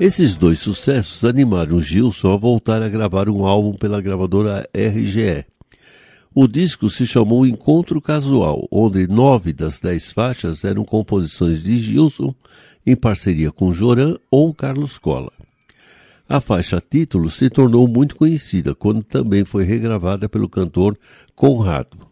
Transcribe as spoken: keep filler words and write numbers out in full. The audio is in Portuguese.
Esses dois sucessos animaram Gilson a voltar a gravar um álbum pela gravadora R G E. O disco se chamou Encontro Casual, onde nove das dez faixas eram composições de Gilson, em parceria com Joran ou Carlos Cola. A faixa título se tornou muito conhecida, quando também foi regravada pelo cantor Conrado.